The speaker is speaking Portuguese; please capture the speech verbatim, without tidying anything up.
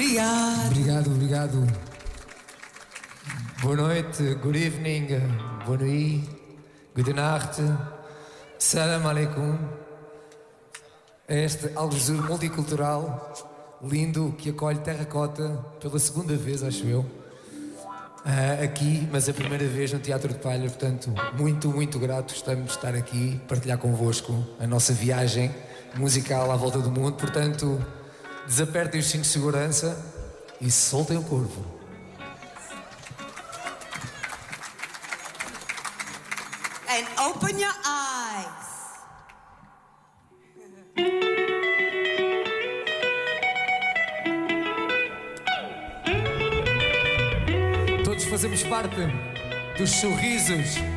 Obrigado. Obrigado, obrigado. Boa noite, good evening, boa nuit, gute Nacht, salam alaikum. É este Algesur multicultural, lindo, que acolhe Terracota pela segunda vez, acho eu, uh, aqui, mas a primeira vez no Teatro de Palha. Portanto, muito, muito grato estamos de estar aqui, partilhar convosco a nossa viagem musical à volta do mundo. Portanto, desapertem os cintos de segurança e soltem o corvo. And open your eyes. Todos fazemos parte dos sorrisos